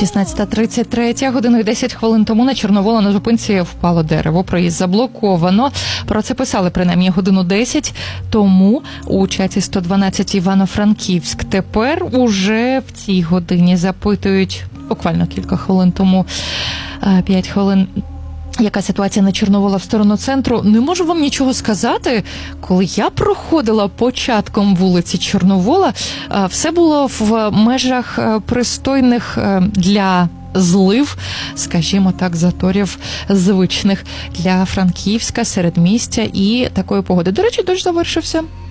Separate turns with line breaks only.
16:33, годину і 10 хвилин тому на Чорновола на зупинці впало дерево, проїзд заблоковано. Про це писали принаймні годину 10 тому у чаті 112 Івано-Франківськ. Тепер уже в цій годині запитують, буквально кілька хвилин тому, 5 хвилин, яка ситуація на Чорновола в сторону центру. Не можу вам нічого сказати. Коли я проходила початком вулиці Чорновола, все було в межах пристойних для злив, скажімо так, заторів звичних для Франківська, середмістя і такої погоди. До речі, дощ завершився.